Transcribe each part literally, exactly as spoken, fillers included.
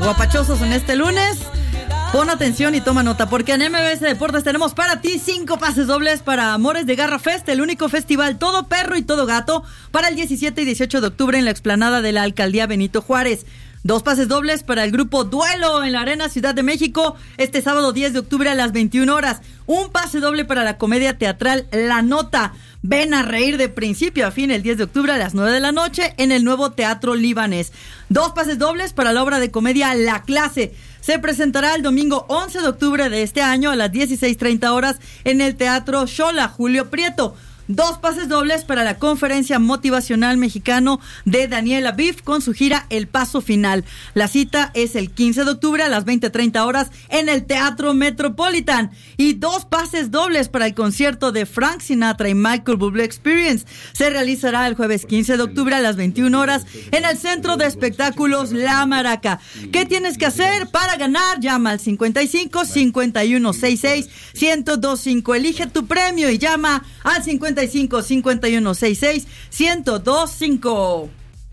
guapachosos en este lunes. Pon atención y toma nota, porque en M B S Deportes tenemos para ti cinco pases dobles para Amores de Garra Fest, el único festival todo perro y todo gato, para el diecisiete y dieciocho de octubre en la explanada de la Alcaldía Benito Juárez. Dos pases dobles para el grupo Duelo en la Arena Ciudad de México, este sábado diez de octubre a las veintiuna horas. Un pase doble para la comedia teatral La Nota. Ven a reír de principio a fin el diez de octubre a las nueve de la noche en el nuevo Teatro Libanés. Dos pases dobles para la obra de comedia La Clase. Se presentará el domingo once de octubre de este año a las dieciséis treinta horas en el Teatro Xola Julio Prieto. Dos pases dobles para la conferencia motivacional mexicano de Daniel Aviv con su gira El Paso Final. La cita es el quince de octubre a las veinte treinta horas en el Teatro Metropolitan. Y dos pases dobles para el concierto de Frank Sinatra y Michael Bublé Experience. Se realizará el jueves quince de octubre a las veintiuna horas en el Centro de Espectáculos La Maraca. ¿Qué tienes que hacer para ganar? Llama al cincuenta y cinco, cincuenta y uno, sesenta y seis, ciento veinticinco. Elige tu premio y llama al cincuenta y cinco, cincuenta y uno, sesenta y seis, ciento veinticinco.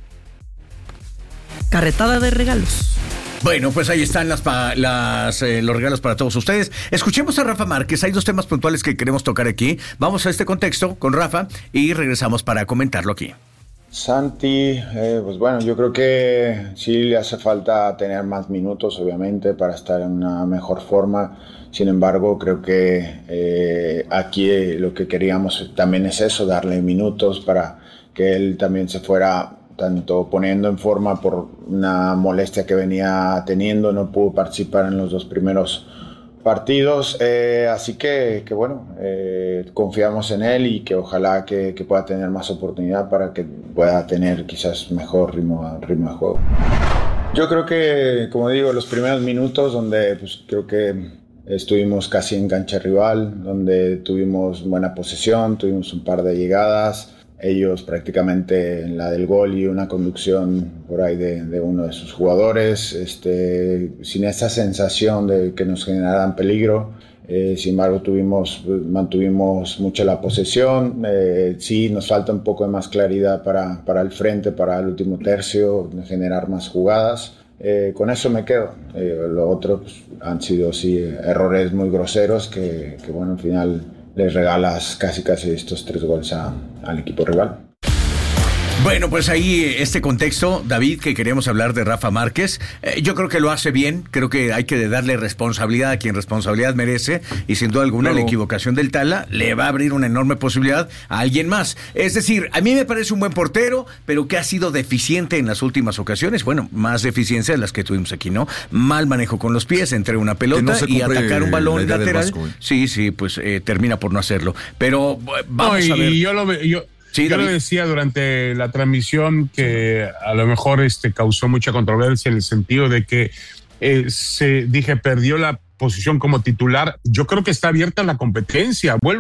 Carretada de regalos. Bueno, pues ahí están las, pa, las eh, los regalos para todos ustedes. Escuchemos a Rafa Márquez. Hay dos temas puntuales que queremos tocar aquí. Vamos a este contexto con Rafa y regresamos para comentarlo aquí. Santi, eh, pues bueno, yo creo que sí le hace falta tener más minutos, obviamente, para estar en una mejor forma. Sin embargo, creo que eh, aquí eh, lo que queríamos también es eso, darle minutos para que él también se fuera tanto poniendo en forma por una molestia que venía teniendo. No pudo participar en los dos primeros partidos, eh, así que, que bueno, eh, confiamos en él y que ojalá que, que pueda tener más oportunidad para que pueda tener quizás mejor ritmo, ritmo de juego. Yo creo que, como digo, los primeros minutos donde pues, creo que estuvimos casi en cancha rival, donde tuvimos buena posesión, tuvimos un par de llegadas, ellos prácticamente en la del gol y una conducción por ahí de, de uno de sus jugadores, este, sin esa sensación de que nos generaran peligro. Eh, sin embargo, tuvimos, mantuvimos mucho la posesión. Eh, sí, nos falta un poco de más claridad para, para el frente, para el último tercio, de generar más jugadas. Eh, con eso me quedo. Eh, lo otro pues, han sido sí, errores muy groseros que, que bueno, al final les regalas casi casi estos tres goles a, al equipo rival. Bueno, pues ahí este contexto, David, que queríamos hablar de Rafa Márquez. Eh, yo creo que lo hace bien, creo que hay que darle responsabilidad a quien responsabilidad merece y sin duda alguna claro. La equivocación del Tala le va a abrir una enorme posibilidad a alguien más. Es decir, a mí me parece un buen portero, pero que ha sido deficiente en las últimas ocasiones. Bueno, más deficiencia de las que tuvimos aquí, ¿no? Mal manejo con los pies entre una pelota no y atacar un balón lateral. Vasco, ¿eh? Sí, sí, pues eh, termina por no hacerlo. Pero vamos no, y, a ver. Y yo lo veo... Yo... Sí, yo David. Lo decía durante la transmisión que a lo mejor este causó mucha controversia en el sentido de que eh, se dije perdió la posición como titular. Yo creo que está abierta la competencia. Vuelvo